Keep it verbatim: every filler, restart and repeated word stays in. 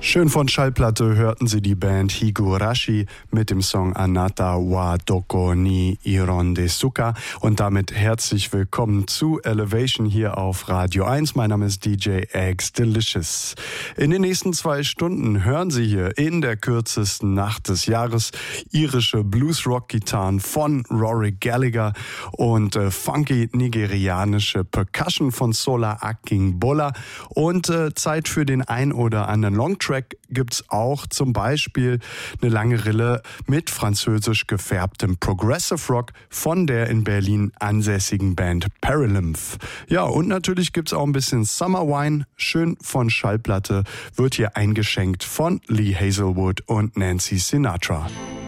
Schön von Schallplatte hörten Sie die Band Higurashi mit dem Song Anata wa Doko ni Ironde Suka und damit herzlich willkommen zu Elevation hier auf Radio eins. Mein Name ist D J Eggs Delicious. In den nächsten zwei Stunden hören Sie hier in der kürzesten Nacht des Jahres irische Blues-Rock-Gitarren von Rory Gallagher und äh, funky nigerianische Percussion von Sola Akingbola und äh, Zeit für den ein oder anderen Longtrack gibt's auch, zum Beispiel eine lange Rille mit französisch gefärbtem Progressive Rock von der in Berlin ansässigen Band Paralymph. Ja, und natürlich gibt's auch ein bisschen Summer Wine, schön von Schallplatte, wird hier eingeschenkt von Lee Hazelwood und Nancy Sinatra.